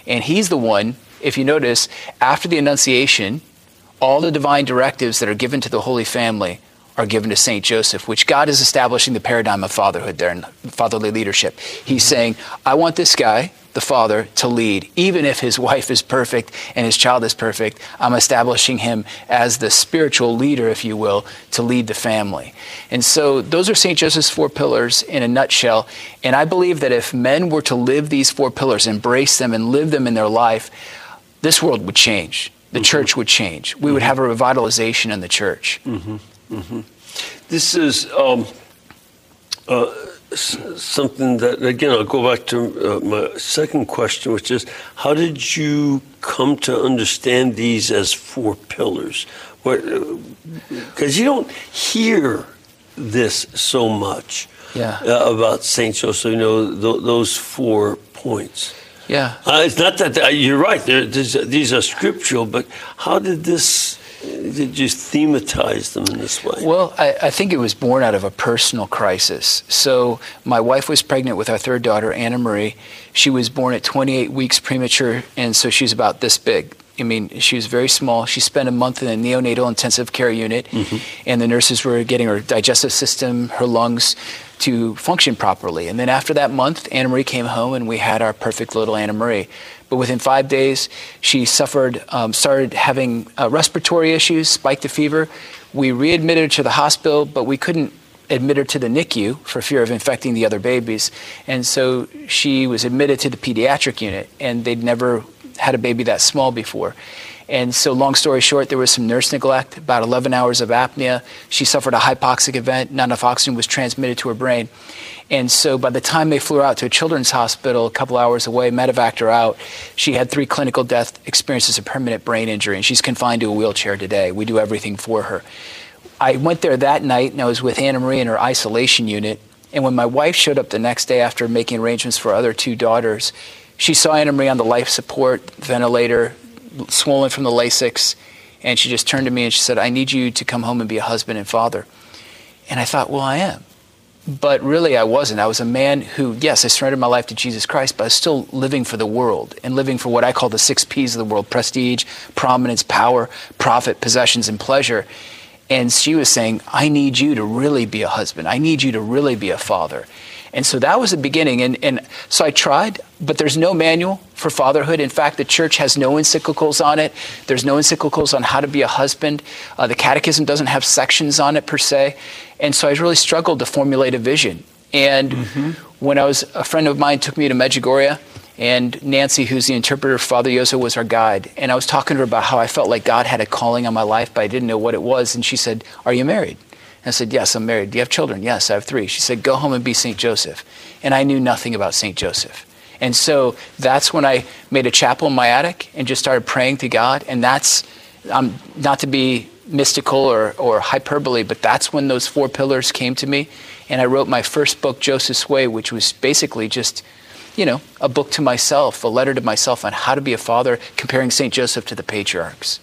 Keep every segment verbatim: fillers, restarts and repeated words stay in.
And he's the one, if you notice, after the Annunciation, all the divine directives that are given to the Holy Family are given to Saint Joseph, which God is establishing the paradigm of fatherhood there, and fatherly leadership. He's saying, I want this guy, the father, to lead. Even if his wife is perfect and his child is perfect, I'm establishing him as the spiritual leader, if you will, to lead the family. And so those are Saint Joseph's four pillars in a nutshell. And I believe that if men were to live these four pillars, embrace them and live them in their life, this world would change. The mm-hmm. church would change. We mm-hmm. would have a revitalization in the church. Mm-hmm. Mm-hmm. This is um, uh, s- something that, again, I'll go back to uh, my second question, which is, how did you come to understand these as four pillars? What, because you don't hear this so much yeah. uh, about Saint Joseph, you know, th- those four points. Yeah. Uh, it's not that, uh, you're right, these are scriptural, but how did this... Did you thematize them in this way? Well, I, I think it was born out of a personal crisis. So my wife was pregnant with our third daughter, Anna Marie. She was born at twenty-eight weeks premature, and so she's about this big. I mean, she was very small. She spent a month in a neonatal intensive care unit, mm-hmm. and the nurses were getting her digestive system, her lungs, to function properly. And then after that month, Anna Marie came home, and we had our perfect little Anna Marie. But within five days, she suffered, um, started having uh, respiratory issues, spiked a fever. We readmitted her to the hospital, but we couldn't admit her to the N I C U for fear of infecting the other babies. And so she was admitted to the pediatric unit, and they'd never had a baby that small before. And so long story short, there was some nurse neglect, about eleven hours of apnea. She suffered a hypoxic event. Not enough oxygen was transmitted to her brain. And so by the time they flew her out to a children's hospital a couple hours away, medevaced her out, she had three clinical death experiences of permanent brain injury, and she's confined to a wheelchair today. We do everything for her. I went there that night, and I was with Anna Marie in her isolation unit. And when my wife showed up the next day after making arrangements for our other two daughters, she saw Anna Marie on the life support ventilator, swollen from the Lasix, and she just turned to me and she said, I need you to come home and be a husband and father. And I thought, well, I am. But really I wasn't. I was a man who, yes, I surrendered my life to Jesus Christ, but I was still living for the world and living for what I call the six P's of the world: prestige, prominence, power, profit, possessions, and pleasure. And she was saying, I need you to really be a husband. I need you to really be a father. And so that was the beginning. And, and so I tried, but there's no manual for fatherhood. In fact, the church has no encyclicals on it. There's no encyclicals on how to be a husband. Uh, the catechism doesn't have sections on it per se. And so I really struggled to formulate a vision. And mm-hmm. when I was, a friend of mine took me to Medjugorje, and Nancy, who's the interpreter for Father Yozo, was our guide. And I was talking to her about how I felt like God had a calling on my life, but I didn't know what it was. And she said, are you married? I said, yes, I'm married. Do you have children? Yes, I have three. She said, go home and be Saint Joseph. And I knew nothing about Saint Joseph. And so that's when I made a chapel in my attic and just started praying to God. And that's, um, not to be mystical or, or hyperbole, but that's when those four pillars came to me. And I wrote my first book, Joseph's Way, which was basically just, you know, a book to myself, a letter to myself on how to be a father, comparing Saint Joseph to the patriarchs.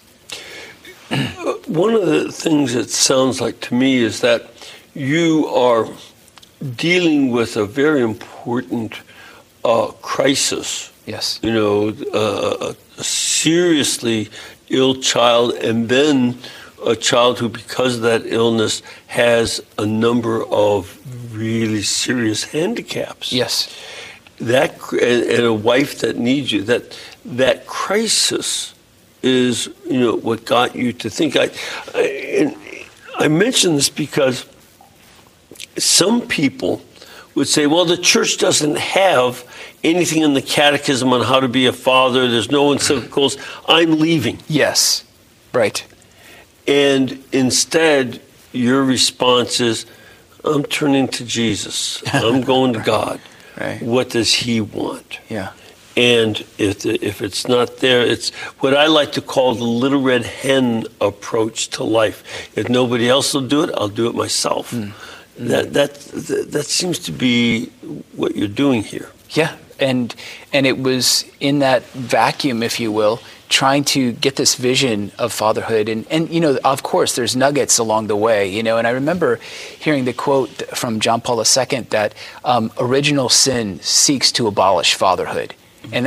One of the things it sounds like to me is that you are dealing with a very important uh, crisis. Yes. You know, uh, a seriously ill child, and then a child who, because of that illness, has a number of really serious handicaps. Yes. That and, and a wife that needs you. That that crisis is, you know, what got you to think. I, I, and I mention this because some people would say, well, the church doesn't have anything in the catechism on how to be a father. There's no encyclicals. I'm leaving. Yes, right. And instead, your response is, I'm turning to Jesus. I'm going to God. Right. What does he want? Yeah. And if the, if it's not there, it's what I like to call the little red hen approach to life. If nobody else will do it, I'll do it myself. Mm. That, that that that seems to be what you're doing here. Yeah, and and it was in that vacuum, if you will, trying to get this vision of fatherhood. And, and you know, of course, there's nuggets along the way, you know. And I remember hearing the quote from John Paul the Second that um, original sin seeks to abolish fatherhood. And that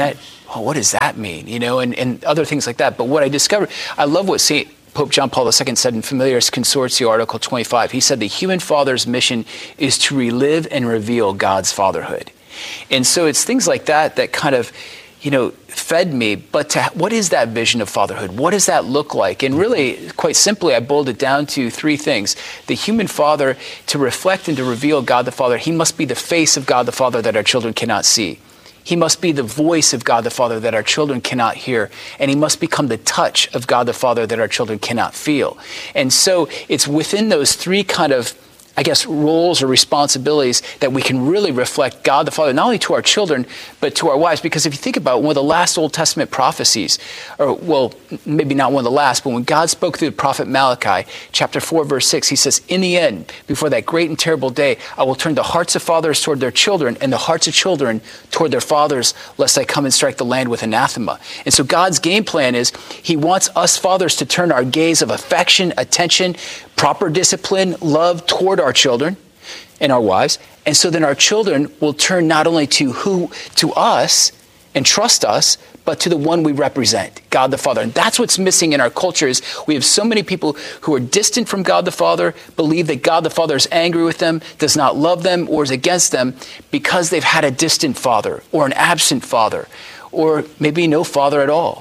oh, what does that mean? You know, and, and other things like that. But what I discovered, I love what Saint Pope John Paul the Second said in Familiaris Consortio, Article twenty-five. He said the human father's mission is to relive and reveal God's fatherhood. And so it's things like that that kind of, you know, fed me. But to, what is that vision of fatherhood? What does that look like? And really, quite simply, I boiled it down to three things. The human father, to reflect and to reveal God the Father, he must be the face of God the Father that our children cannot see. He must be the voice of God the Father that our children cannot hear. And he must become the touch of God the Father that our children cannot feel. And so it's within those three kind of, I guess, roles or responsibilities that we can really reflect God the Father, not only to our children, but to our wives. Because if you think about one of the last Old Testament prophecies, or well, maybe not one of the last, but when God spoke through the prophet Malachi, chapter four, verse six, he says, in the end, before that great and terrible day, I will turn the hearts of fathers toward their children and the hearts of children toward their fathers, lest I come and strike the land with anathema. And so God's game plan is he wants us fathers to turn our gaze of affection, attention, proper discipline, love toward our children and our wives. And so then our children will turn not only to who, to us and trust us, but to the one we represent, God the Father. And that's what's missing in our culture is we have so many people who are distant from God the Father, believe that God the Father is angry with them, does not love them, or is against them because they've had a distant father or an absent father, or maybe no father at all.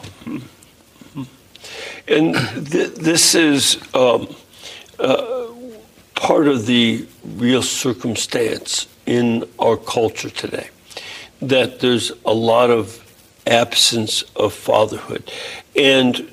And th- this is um, uh, part of the real circumstance in our culture today, that there's a lot of absence of fatherhood. And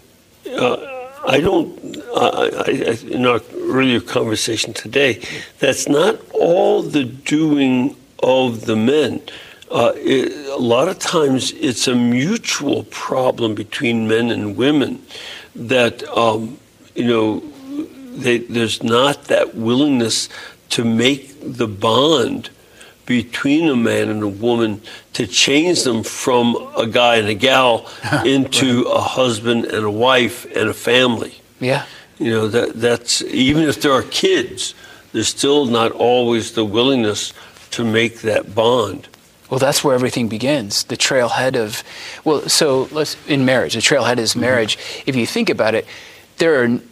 uh, I don't, I, I, in our earlier conversation today, that's not all the doing of the men. Uh, it, a lot of times it's a mutual problem between men and women that, um, you know, they, there's not that willingness to make the bond between a man and a woman to change them from a guy and a gal into right. a husband and a wife and a family. Yeah. You know, that that's, even if there are kids, there's still not always the willingness to make that bond. Well, that's where everything begins. The trailhead of, well, so let's, in marriage, the trailhead is marriage. Mm-hmm. If you think about it, there are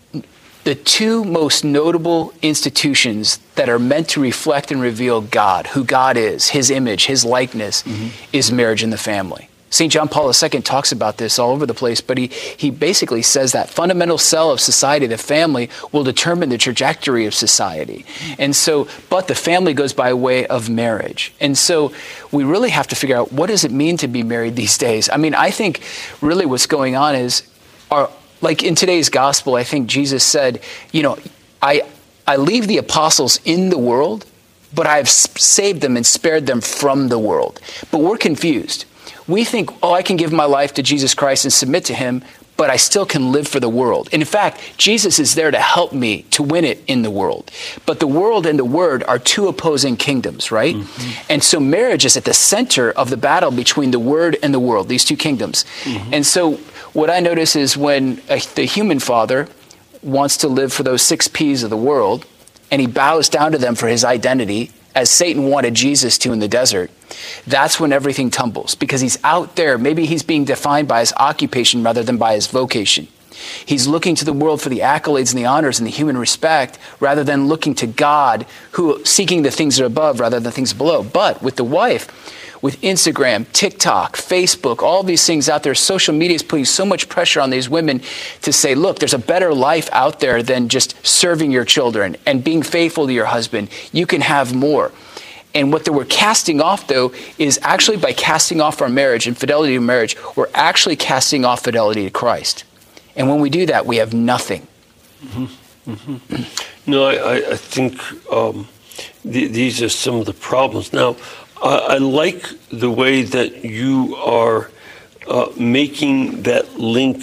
the two most notable institutions that are meant to reflect and reveal God, who God is, his image, his likeness, mm-hmm. is marriage and the family. Saint John Paul the Second talks about this all over the place, but he, he basically says that fundamental cell of society, the family, will determine the trajectory of society. And so, but the family goes by way of marriage. And so we really have to figure out, what does it mean to be married these days? I mean, I think really what's going on is, our, like in today's gospel, I think Jesus said, you know, I, I leave the apostles in the world, but I've saved them and spared them from the world. But we're confused. We think, oh, I can give my life to Jesus Christ and submit to him, but I still can live for the world. And in fact, Jesus is there to help me to win it in the world. But the world and the word are two opposing kingdoms, right? Mm-hmm. And so marriage is at the center of the battle between the word and the world, these two kingdoms. Mm-hmm. And so what I notice is when a, the human father wants to live for those six P's of the world, and he bows down to them for his identity, as Satan wanted Jesus to in the desert, that's when everything tumbles, because he's out there. Maybe he's being defined by his occupation rather than by his vocation. He's looking to the world for the accolades and the honors and the human respect rather than looking to God, who seeking the things that are above rather than things below. But with the wife, with Instagram, TikTok, Facebook, all these things out there, social media is putting so much pressure on these women to say, look, there's a better life out there than just serving your children and being faithful to your husband. You can have more. And what they were casting off, though, is actually by casting off our marriage and fidelity to marriage, we're actually casting off fidelity to Christ. And when we do that, we have nothing. Mm-hmm. Mm-hmm. No, I, I think um, th- these are some of the problems. Now, I, I like the way that you are uh, making that link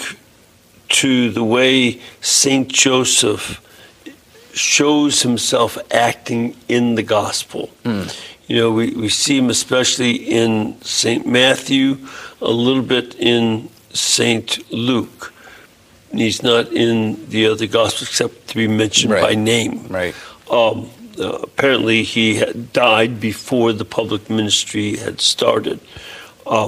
to the way Saint Joseph shows himself acting in the gospel. Mm. You know, we, we see him especially in Saint Matthew, a little bit in Saint Luke. He's not in the other gospels except to be mentioned right. by name. Right. Um, uh, apparently he had died before the public ministry had started. Um,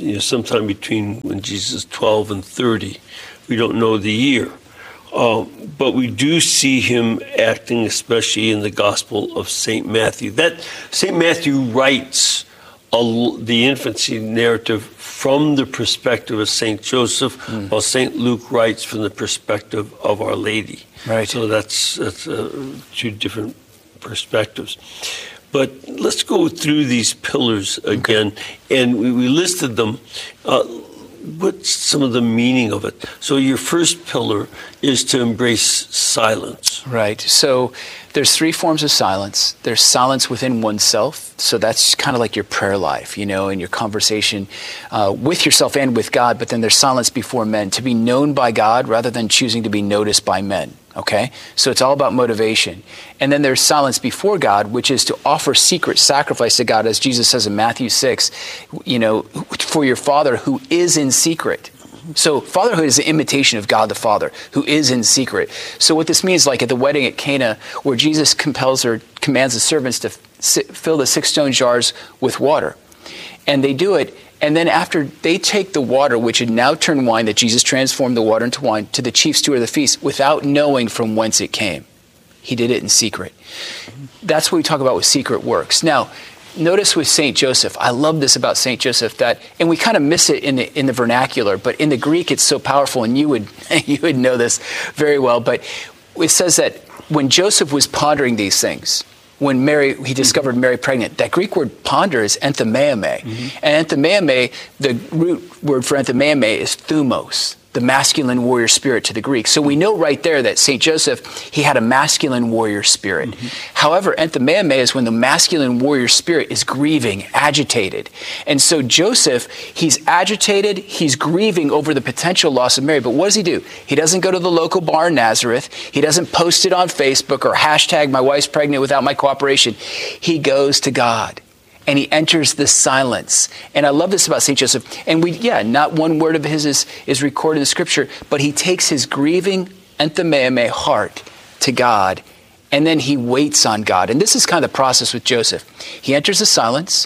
you know, sometime between when Jesus is twelve and thirty. We don't know the year. Uh, but we do see him acting, especially in the Gospel of Saint Matthew. That Saint Matthew writes a, the infancy narrative from the perspective of Saint Joseph, mm. while Saint Luke writes from the perspective of Our Lady. Right. So that's, that's uh, two different perspectives. But let's go through these pillars again, okay. and we, we listed them. Uh, What's some of the meaning of it? So your first pillar is to embrace silence. Right. So there's three forms of silence. There's silence within oneself. So that's kind of like your prayer life, you know, and your conversation uh, with yourself and with God. But then there's silence before men, to be known by God rather than choosing to be noticed by men. Okay? So it's all about motivation. And then there's silence before God, which is to offer secret sacrifice to God, as Jesus says in Matthew six, you know, for your Father who is in secret. So fatherhood is an imitation of God the Father, who is in secret. So what this means, like at the wedding at Cana, where Jesus compels or commands the servants to fill the six stone jars with water. And they do it. And then after they take the water, which had now turned wine, that Jesus transformed the water into wine, to the chief steward of the feast without knowing from whence it came. He did it in secret. That's what we talk about with secret works. Now, notice with Saint Joseph, I love this about Saint Joseph, that, and we kind of miss it in the in the vernacular, but in the Greek it's so powerful, and you would you would know this very well. But it says that when Joseph was pondering these things, when Mary, he discovered Mary pregnant, that Greek word ponder is enthemeame. Mm-hmm. And enthemeame, the root word for enthemeame is thumos, the masculine warrior spirit to the Greek. So we know right there that Saint Joseph, he had a masculine warrior spirit. Mm-hmm. However, enthemeame is when the masculine warrior spirit is grieving, agitated. And so Joseph, he's agitated, he's grieving over the potential loss of Mary. But what does he do? He doesn't go to the local bar in Nazareth. He doesn't post it on Facebook or hashtag my wife's pregnant without my cooperation. He goes to God. And he enters the silence. And I love this about Saint Joseph. And we, yeah, not one word of his is, is recorded in the scripture, but he takes his grieving enthemeame heart to God, and then he waits on God. And this is kind of the process with Joseph. He enters the silence,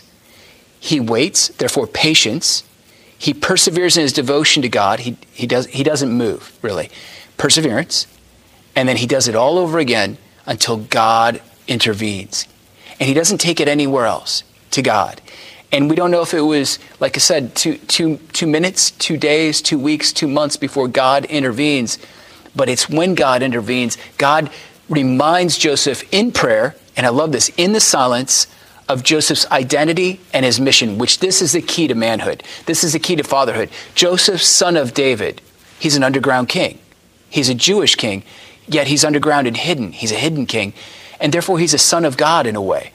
he waits, therefore patience. He perseveres in his devotion to God. He, he, does, he doesn't move, really. Perseverance. And then he does it all over again until God intervenes. And he doesn't take it anywhere else. To God. And we don't know if it was, like I said, two, two, two minutes, two days, two weeks, two months before God intervenes. But it's when God intervenes, God reminds Joseph in prayer, and I love this, in the silence, of Joseph's identity and his mission, which this is the key to manhood. This is the key to fatherhood. Joseph, son of David, he's an underground king. He's a Jewish king, yet he's underground and hidden. He's a hidden king. And therefore, he's a son of God in a way.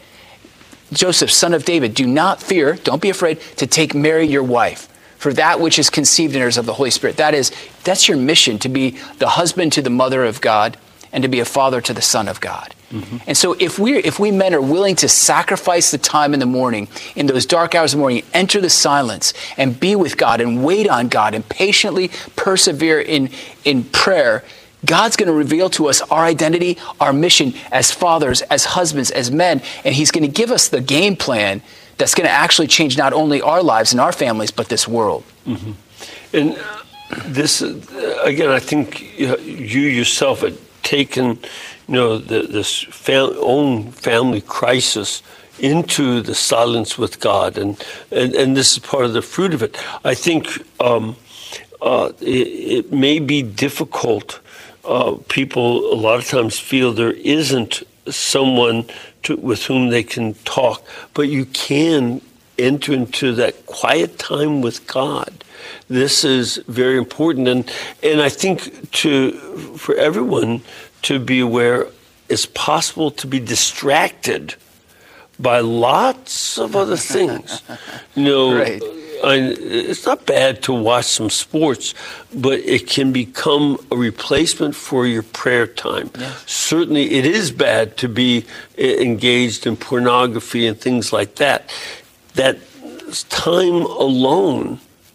Joseph, son of David, do not fear, don't be afraid to take Mary, your wife, for that which is conceived in her is of the Holy Spirit. That is, that's your mission, to be the husband to the mother of God and to be a father to the son of God. Mm-hmm. And so if we if we men are willing to sacrifice the time in the morning, in those dark hours of the morning, enter the silence and be with God and wait on God and patiently persevere in, in prayer, God's going to reveal to us our identity, our mission as fathers, as husbands, as men, and he's going to give us the game plan that's going to actually change not only our lives and our families, but this world. Mm-hmm. And this, again, I think you yourself had taken, you know, the, this fam- own family crisis into the silence with God, and, and, and this is part of the fruit of it. I think um, uh, it, it may be difficult. Uh, people a lot of times feel there isn't someone to, with whom they can talk, but you can enter into that quiet time with God. This is very important, and and I think to for everyone to be aware, it's possible to be distracted by lots of other things. You know, right. I, it's not bad to watch some sports, but it can become a replacement for your prayer time. Yes. Certainly, it is bad to be engaged in pornography and things like that. That time alone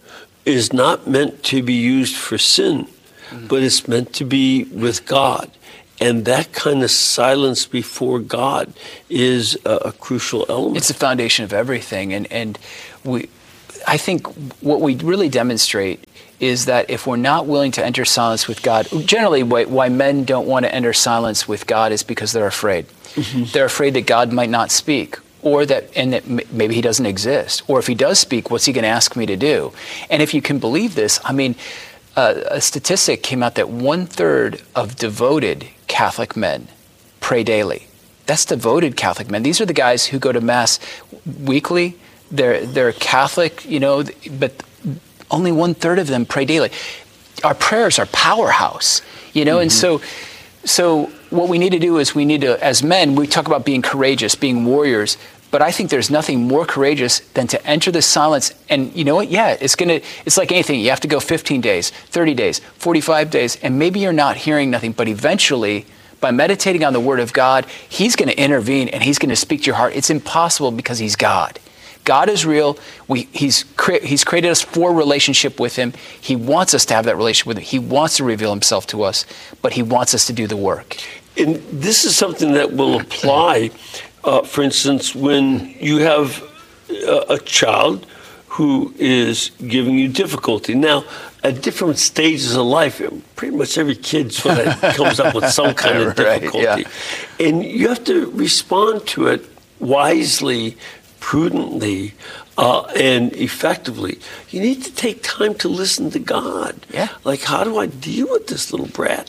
is not meant to be used for sin, mm-hmm. but it's meant to be with God. And that kind of silence before God is a, a crucial element. It's the foundation of everything. And, and we... I think what we really demonstrate is that if we're not willing to enter silence with God, generally why, why men don't want to enter silence with God is because they're afraid. Mm-hmm. They're afraid that God might not speak, or that, and that m- maybe he doesn't exist, or if he does speak, what's he going to ask me to do? And if you can believe this, I mean, uh, a statistic came out that one third of devoted Catholic men pray daily. That's devoted Catholic men. These are the guys who go to Mass weekly. They're they're Catholic, you know, but only one third of them pray daily. Our prayers are powerhouse, you know, mm-hmm. and so so what we need to do is we need to, as men, we talk about being courageous, being warriors, but I think there's nothing more courageous than to enter the silence. And you know what? Yeah, it's gonna. It's like anything. You have to go fifteen days, thirty days, forty-five days, and maybe you're not hearing nothing, but eventually, by meditating on the Word of God, he's going to intervene and he's going to speak to your heart. It's impossible because he's God. God is real. We, he's, cre- he's created us for relationship with him. He wants us to have that relationship with him. He wants to reveal himself to us, but he wants us to do the work. And this is something that will apply, uh, for instance, when you have a, a child who is giving you difficulty. Now, at different stages of life, pretty much every kid sort of comes up with some kind of difficulty. Right, yeah. And you have to respond to it wisely, prudently, uh, and effectively. You need to take time to listen to God. Yeah. Like, how do I deal with this little brat?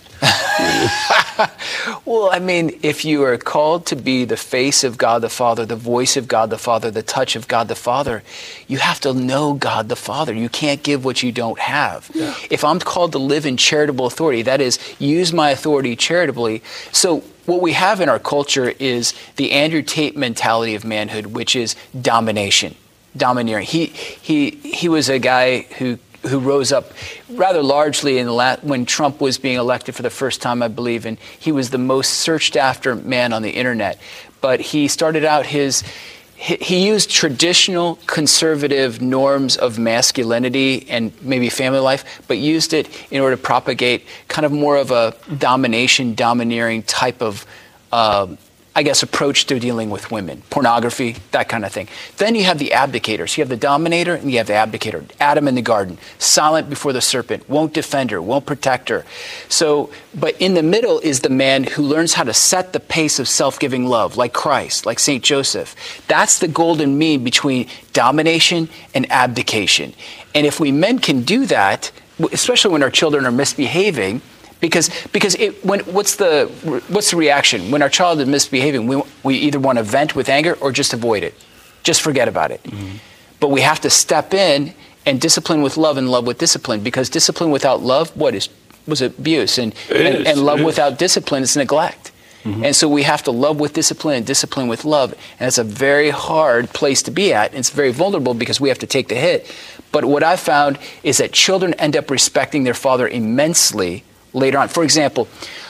Well, I mean, if you are called to be the face of God the Father, the voice of God the Father, the touch of God the Father, you have to know God the Father. You can't give what you don't have. Yeah. If I'm called to live in charitable authority, that is, use my authority charitably. So what we have in our culture is the Andrew Tate mentality of manhood, which is domination, domineering. He he he was a guy who who rose up rather largely in the la- when Trump was being elected for the first time, I believe, and he was the most searched after man on the internet. But he started out his he, he used traditional conservative norms of masculinity and maybe family life, but used it in order to propagate kind of more of a domination, domineering type of uh, I guess, approach to dealing with women, pornography, that kind of thing. Then you have the abdicators. You have the dominator and you have the abdicator. Adam in the garden, silent before the serpent, won't defend her, won't protect her. So, but in the middle is the man who learns how to set the pace of self-giving love, like Christ, like Saint Joseph. That's the golden mean between domination and abdication. And if we men can do that, especially when our children are misbehaving, Because because it, when what's the what's the reaction when our child is misbehaving? We we either want to vent with anger or just avoid it, just forget about it. Mm-hmm. But we have to step in and discipline with love and love with discipline, because discipline without love, what is was abuse, and and, is, and love without discipline is neglect. Mm-hmm. And so we have to love with discipline and discipline with love, and it's a very hard place to be at. And it's very vulnerable because we have to take the hit. But what I've found is that children end up respecting their father immensely later on. For example,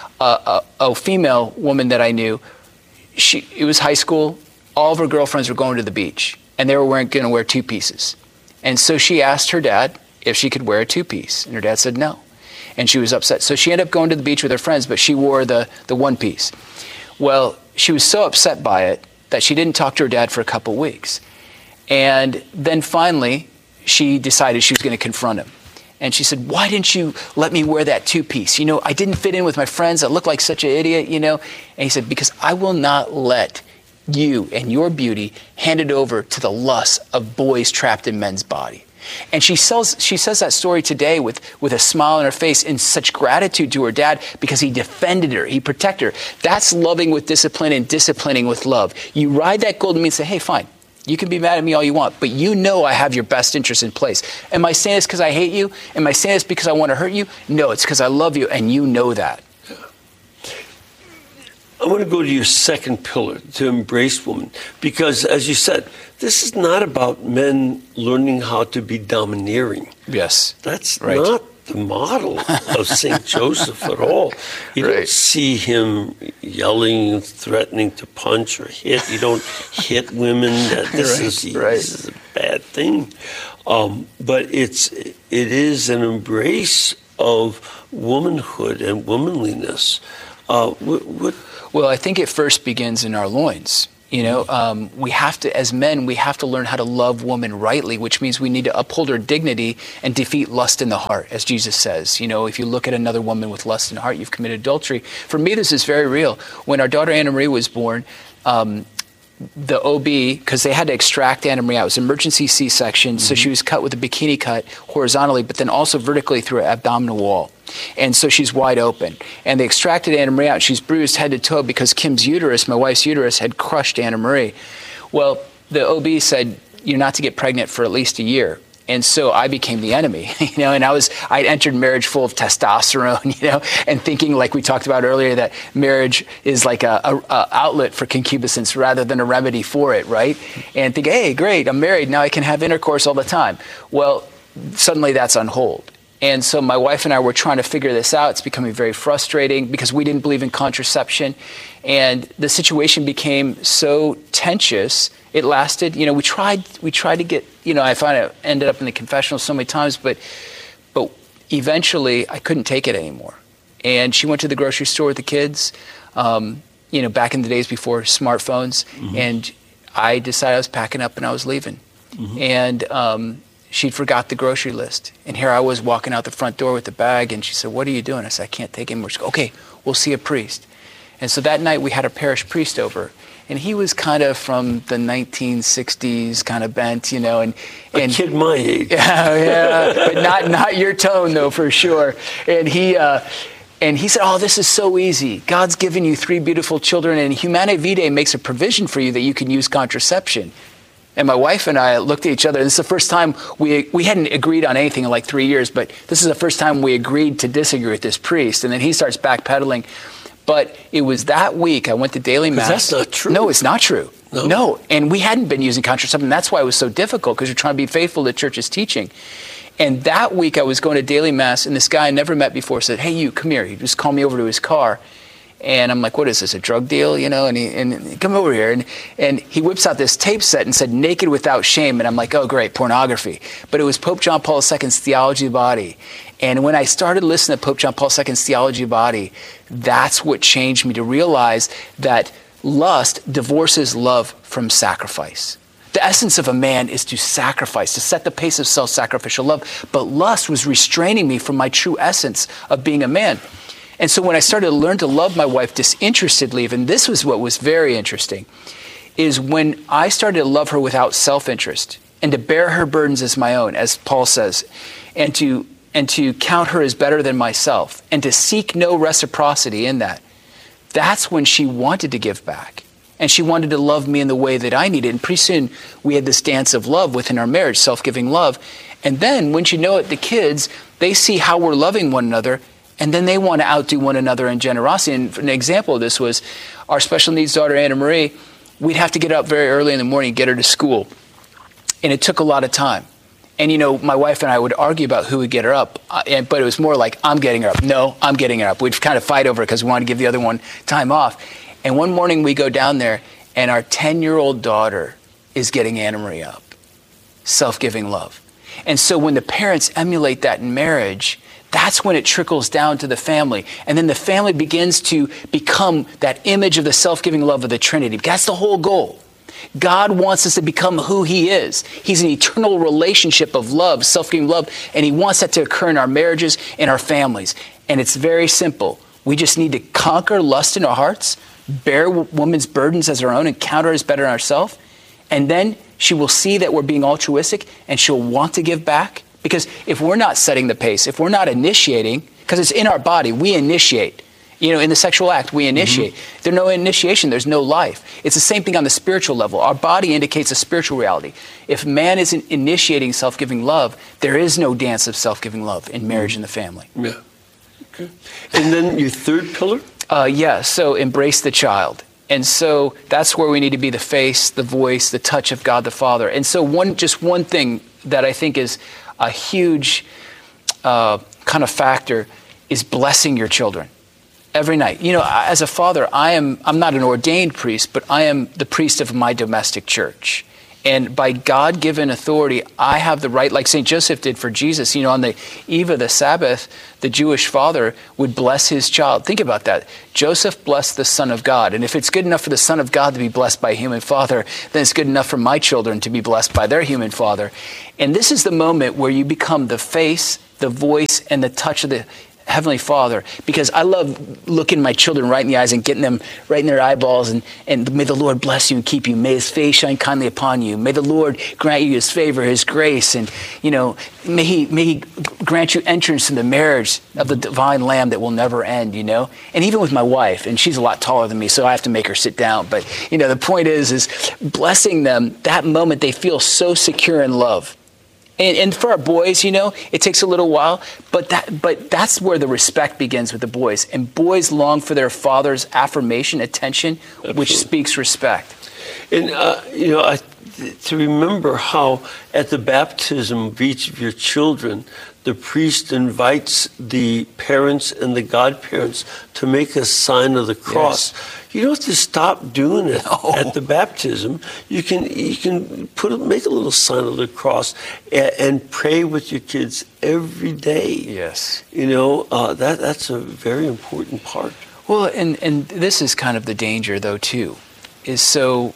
uh, a, a female woman that I knew, she it was high school. All of her girlfriends were going to the beach, and they were wearing, going to wear two pieces. And so she asked her dad if she could wear a two piece, and her dad said no. And she was upset. So she ended up going to the beach with her friends, but she wore the the one piece. Well, she was so upset by it that she didn't talk to her dad for a couple weeks, and then finally she decided she was going to confront him. And she said, why didn't you let me wear that two-piece? You know, I didn't fit in with my friends. I look like such an idiot, you know. And he said, because I will not let you and your beauty hand it over to the lust of boys trapped in men's body. And she sells, she says that story today with, with a smile on her face in such gratitude to her dad because he defended her, he protected her. That's loving with discipline and disciplining with love. You ride that golden mean and say, hey, fine. You can be mad at me all you want, but you know I have your best interest in place. Am I saying this because I hate you? Am I saying this because I want to hurt you? No, it's because I love you, and you know that. I want to go to your second pillar, to embrace women, because, as you said, this is not about men learning how to be domineering. Yes. That's right. not the model of Saint Joseph at all. You right. don't see him yelling, threatening to punch or hit. You don't hit women. That this, right. is, right. this is a bad thing. Um, but it's it is an embrace of womanhood and womanliness. Uh, what, what Well, I think it first begins in our loins. You know, um, we have to, as men, we have to learn how to love woman rightly, which means we need to uphold her dignity and defeat lust in the heart, as Jesus says. You know, if you look at another woman with lust in the heart, you've committed adultery. For me, this is very real. When our daughter Anna Marie was born, um, the O B, because they had to extract Anna Marie out, it was an emergency C-section, mm-hmm. so she was cut with a bikini cut horizontally, but then also vertically through her abdominal wall. And so she's wide open. And they extracted Anna Marie out. She's bruised head to toe because Kim's uterus, my wife's uterus, had crushed Anna Marie. Well, the O B said, you're not to get pregnant for at least a year. And so I became the enemy, you know, and I was, I entered marriage full of testosterone, you know, and thinking, like we talked about earlier, that marriage is like a, a, a outlet for concupiscence rather than a remedy for it, right? And think, hey, great, I'm married, now I can have intercourse all the time. Well, suddenly that's on hold. And so my wife and I were trying to figure this out. It's becoming very frustrating because we didn't believe in contraception. And the situation became so tenuous. It lasted, you know, we tried we tried to get, you know, I found I ended up in the confessional so many times, but but eventually I couldn't take it anymore. And she went to the grocery store with the kids, um, you know, back in the days before smartphones. Mm-hmm. And I decided I was packing up and I was leaving. Mm-hmm. And um, she'd forgot the grocery list. And here I was walking out the front door with the bag, and she said, what are you doing? I said, I can't take it anymore. She said, okay, we'll see a priest. And so that night we had a parish priest over. And he was kind of from the nineteen sixties kind of bent, you know. and, and A kid my age. Yeah, yeah, but not not your tone, though, for sure. And he... Uh, And he said, oh, this is so easy. God's given you three beautiful children, and Humanae Vitae makes a provision for you that you can use contraception. And my wife and I looked at each other. This is the first time we we hadn't agreed on anything in like three years, but this is the first time we agreed to disagree with this priest. And then he starts backpedaling. But it was that week I went to daily mass. That's not true. No, it's not true. No. no. And we hadn't been using contraception. That's why it was so difficult, because you're trying to be faithful to church's teaching. And that week I was going to daily mass, and this guy I never met before said, hey, you, come here. He just called me over to his car. And I'm like, what is this, a drug deal? You know, and he, and he, come over here. And, and he whips out this tape set and said, Naked Without Shame. And I'm like, oh, great, pornography. But it was Pope John Paul the Second's Theology of the Body. And when I started listening to Pope John Paul the Second's Theology of the Body, that's what changed me to realize that lust divorces love from sacrifice. The essence of a man is to sacrifice, to set the pace of self-sacrificial love. But lust was restraining me from my true essence of being a man. And so when I started to learn to love my wife disinterestedly, and this was what was very interesting, is when I started to love her without self-interest and to bear her burdens as my own, as Paul says, and to and to count her as better than myself, and to seek no reciprocity in that, that's when she wanted to give back. And she wanted to love me in the way that I needed. And pretty soon we had this dance of love within our marriage, self-giving love. And then, wouldn't you know it, the kids, they see how we're loving one another, and then they want to outdo one another in generosity. And an example of this was our special needs daughter, Anna Marie. We'd have to get up very early in the morning, get her to school. And it took a lot of time. And, you know, my wife and I would argue about who would get her up. Uh, and, but it was more like, I'm getting her up. No, I'm getting her up. We'd kind of fight over it because we wanted to give the other one time off. And one morning we go down there, and our ten-year-old daughter is getting Anna Marie up. Self-giving love. And so when the parents emulate that in marriage, that's when it trickles down to the family. And then the family begins to become that image of the self-giving love of the Trinity. That's the whole goal. God wants us to become who he is. He's an eternal relationship of love, self-giving love, and he wants that to occur in our marriages and our families. And it's very simple. We just need to conquer lust in our hearts, bear woman's burdens as our own, and count her as better than ourselves. And then she will see that we're being altruistic, and she'll want to give back. Because if we're not setting the pace, if we're not initiating, because it's in our body, we initiate. You know, in the sexual act, we initiate. Mm-hmm. There's no initiation, there's no life. It's the same thing on the spiritual level. Our body indicates a spiritual reality. If man isn't initiating self-giving love, there is no dance of self-giving love in marriage mm-hmm. and the family. Yeah. Okay. And then your third pillar? Uh, yeah, so embrace the child. And so that's where we need to be the face, the voice, the touch of God the Father. And so one, just one thing that I think is a huge uh, kind of factor is blessing your children every night. You know, as a father, I am, I'm not an ordained priest, but I am the priest of my domestic church. And by God-given authority, I have the right, like Saint Joseph did for Jesus. You know, on the eve of the Sabbath, the Jewish father would bless his child. Think about that. Joseph blessed the Son of God. And if it's good enough for the Son of God to be blessed by a human father, then it's good enough for my children to be blessed by their human father. And this is the moment where you become the face, the voice, and the touch of the Heavenly Father, because I love looking my children right in the eyes and getting them right in their eyeballs, and, and may the Lord bless you and keep you. May his face shine kindly upon you. May the Lord grant you his favor, his grace, and, you know, may he, may he grant you entrance in the marriage of the divine Lamb that will never end, you know? And even with my wife, and she's a lot taller than me, so I have to make her sit down. But, you know, the point is, is blessing them, that moment they feel so secure in love. And, and for our boys, you know, it takes a little while, but that but that's where the respect begins with the boys. And boys long for their father's affirmation, attention, Absolutely. Which speaks respect. And, uh, you know, I, to remember how at the baptism of each of your children, the priest invites the parents and the godparents to make a sign of the cross. Yes. You don't have to stop doing it no. at the baptism. You can you can put a, make a little sign of the cross and, and pray with your kids every day. Yes, you know uh, that that's a very important part. Well, and and this is kind of the danger, though, too, is so.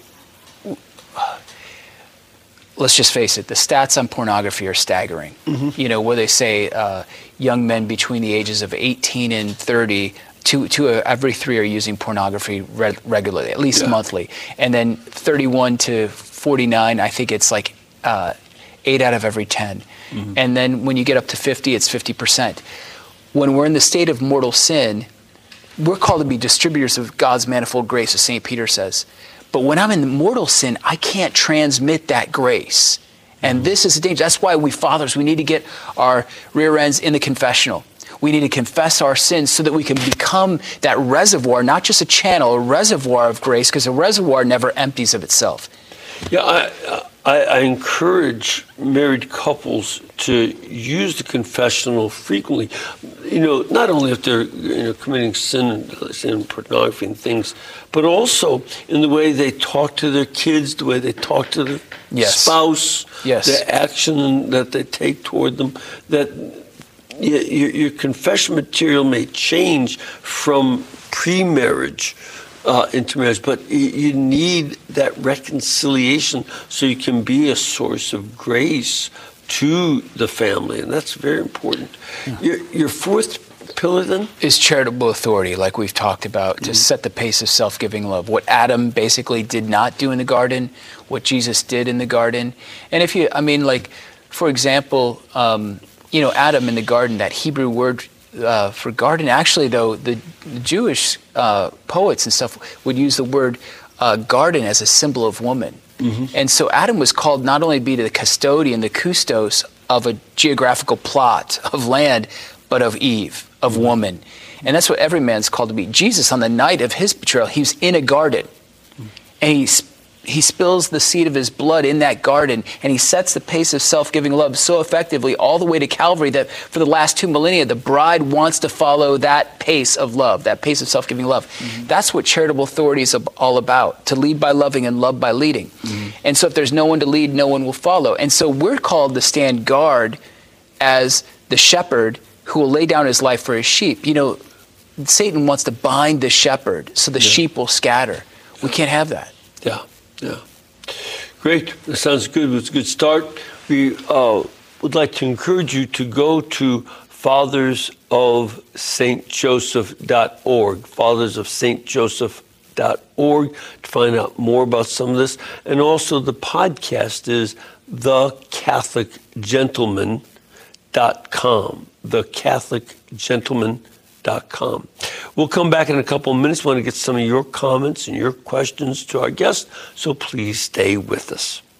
Let's just face it, the stats on pornography are staggering. Mm-hmm. You know, where they say uh, young men between the ages of eighteen and thirty, two, two uh, every three are using pornography re- regularly, at least yeah. monthly. And then thirty-one to forty-nine, I think it's like uh, eight out of every ten. Mm-hmm. And then when you get up to fifty, it's fifty percent. When we're in the state of mortal sin, we're called to be distributors of God's manifold grace, as Saint Peter says. But when I'm in mortal sin, I can't transmit that grace. And this is the danger. That's why we fathers, we need to get our rear ends in the confessional. We need to confess our sins so that we can become that reservoir, not just a channel, a reservoir of grace, because a reservoir never empties of itself. Yeah, I, I, I encourage married couples to use the confessional frequently. You know, not only if they're you know committing sin, sin, pornography and things, but also in the way they talk to their kids, the way they talk to their yes. spouse, yes. the action that they take toward them. That your, your confession material may change from pre-marriage Uh, into marriage, but you need that reconciliation so you can be a source of grace to the family, and that's very important. Yeah. Your, your fourth pillar, then? Is charitable authority, like we've talked about, mm-hmm. to set the pace of self-giving love. What Adam basically did not do in the garden, what Jesus did in the garden. And if you, I mean, like, for example, um, you know, Adam in the garden, that Hebrew word Uh, for garden, actually, though, the, the Jewish uh, poets and stuff would use the word uh, garden as a symbol of woman. Mm-hmm. And so Adam was called not only to be the custodian, the custos of a geographical plot of land, but of Eve, of mm-hmm. woman. And that's what every man's called to be. Jesus, on the night of his betrayal, he was in a garden. Mm-hmm. And he He spills the seed of his blood in that garden, and he sets the pace of self-giving love so effectively all the way to Calvary that for the last two millennia, the bride wants to follow that pace of love, that pace of self-giving love. Mm-hmm. That's what charitable authority is all about, to lead by loving and love by leading. Mm-hmm. And so if there's no one to lead, no one will follow. And so we're called to stand guard as the shepherd who will lay down his life for his sheep. You know, Satan wants to bind the shepherd so the yeah. sheep will scatter. We can't have that. Yeah. Yeah. Great. That sounds good. It was a good start. We uh, would like to encourage you to go to fathers of Saint Joseph dot org, fathers of Saint Joseph dot org, to find out more about some of this. And also the podcast is the catholic gentleman dot com, the catholic gentleman dot com. We'll come back in a couple of minutes. We want to get some of your comments and your questions to our guest, so please stay with us.